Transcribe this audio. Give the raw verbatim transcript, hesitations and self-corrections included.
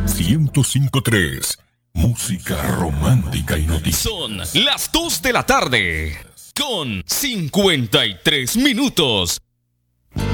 ciento cinco punto tres. Música romántica y noticias. Son las dos de la tarde con cincuenta y tres minutos.